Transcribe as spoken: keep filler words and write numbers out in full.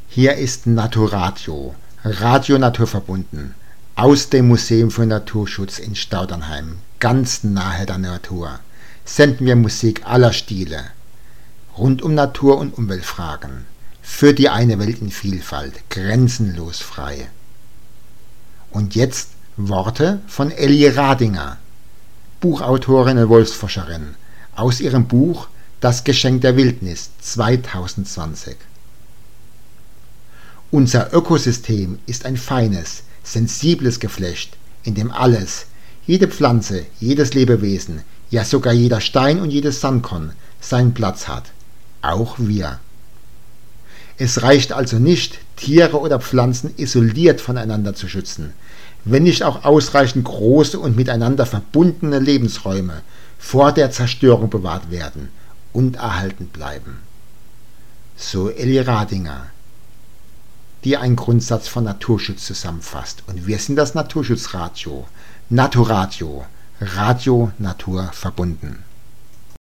Hier ist Naturadio, Radio Naturverbunden, aus dem Museum für Naturschutz in Staudernheim, ganz nahe der Natur, senden wir Musik aller Stile, rund um Natur- und Umweltfragen, für die eine Welt in Vielfalt, grenzenlos frei. Und jetzt Worte von Elli Radinger, Buchautorin und Wolfsforscherin, aus ihrem Buch Das Geschenk der Wildnis zweitausendzwanzig. Unser Ökosystem ist ein feines, sensibles Geflecht, in dem alles, jede Pflanze, jedes Lebewesen, ja sogar jeder Stein und jedes Sandkorn seinen Platz hat, auch wir. Es reicht also nicht, Tiere oder Pflanzen isoliert voneinander zu schützen, wenn nicht auch ausreichend große und miteinander verbundene Lebensräume vor der Zerstörung bewahrt werden und erhalten bleiben. So Elli Radinger, die einen Grundsatz von Naturschutz zusammenfasst. Und wir sind das Naturschutzradio, Naturadio, Radio Natur verbunden.